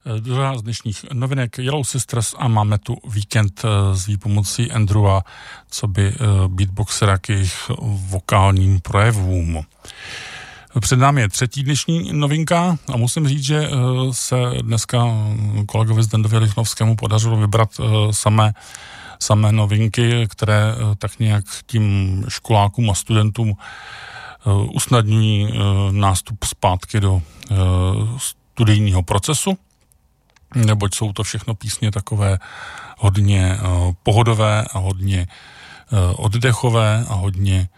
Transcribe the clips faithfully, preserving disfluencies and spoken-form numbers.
Druhá z dnešních novinek Yellow Sisters a máme tu víkend s výpomocí Andrewa, co by beatboxera k jejich vokálním projevům. Před námi je třetí dnešní novinka a musím říct, že se dneska kolegovi Zdendovi Lichnovskému podařilo vybrat samé, samé novinky, které tak nějak tím školákům a studentům usnadňují nástup zpátky do studijního procesu, neboť jsou to všechno písně takové hodně pohodové a hodně oddechové a hodně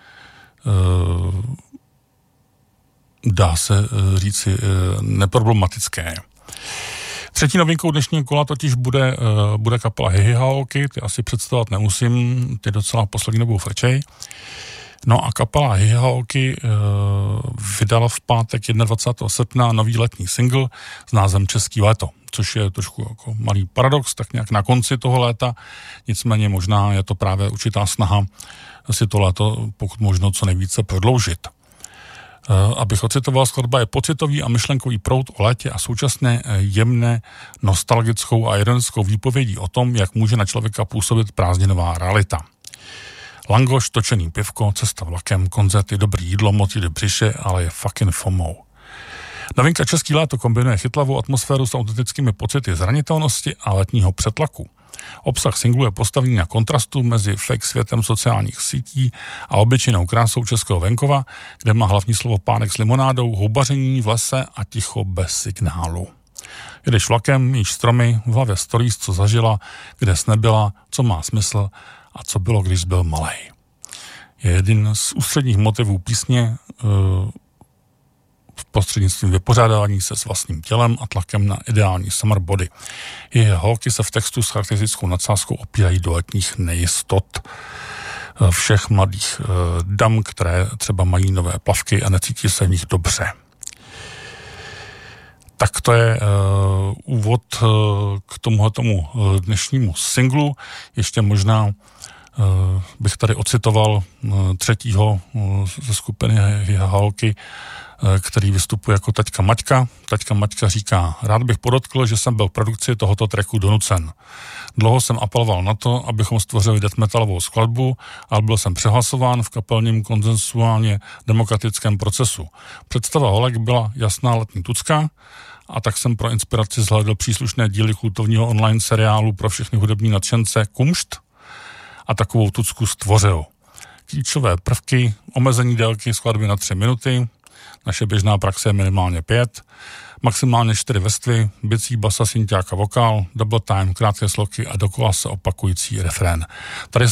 dá se říci neproblematické. Třetí novinkou dnešního kola totiž bude, bude kapela Hihihaoky, ty asi představovat nemusím, ty docela poslední dobou frčej. No a kapela Hihihaoky vydala v pátek dvacátého prvního srpna nový letní single s názvem Český léto, což je trošku jako malý paradox, tak nějak na konci toho léta, nicméně možná je to právě určitá snaha si to léto pokud možno co nejvíce prodloužit. Abych ocitoval, skladba je pocitový a myšlenkový proud o létě a současně jemné, nostalgickou a ironickou výpovědí o tom, jak může na člověka působit prázdninová realita. Langoš, točený pivko, cesta vlakem, koncerty, dobrý jídlo, motýly břiše, ale je fucking FOMO. Novinka Český léto kombinuje chytlavou atmosféru s autentickými pocity zranitelnosti a letního přetlaku. Obsah singlu je postavený na kontrastu mezi fake světem sociálních sítí a obyčejnou krásou českého venkova, kde má hlavní slovo pánek s limonádou, houbaření v lese a ticho bez signálu. Jedeš vlakem, jíš stromy, v hlavě stories, co zažila, kde jsi nebyla, co má smysl a co bylo, když byl malej. Je jeden z ústředních motivů písně v prostřednictvím vypořádání se s vlastním tělem a tlakem na ideální summer body. Její holky se v textu s charakteristickou nadsázkou opírají do letních nejistot všech mladých dam, které třeba mají nové plavky a necítí se v nich dobře. Tak to je uh, úvod uh, k tomuhletomu uh, dnešnímu singlu. Ještě možná uh, bych tady ocitoval uh, třetího uh, ze skupiny Hihihaoky, uh, který vystupuje jako taťka Maťka. Taťka Maťka říká, rád bych podotkl, že jsem byl v produkci tohoto tracku donucen. Dlouho jsem apeloval na to, abychom stvořili death metalovou skladbu, ale byl jsem přehlasován v kapelním konsensuálně demokratickém procesu. Představa holek byla jasná letní tucka, a tak jsem pro inspiraci zhlédl příslušné díly kultovního online seriálu pro všechny hudební nadšence Kumšt a takovou tucku stvořil. Klíčové prvky, omezení délky skladby na tři minuty, naše běžná praxe je minimálně pět, maximálně čtyři vrstvy, bicí, basa, synťák a vokál, double time, krátké sloky a dokola se opakující refrén. Tady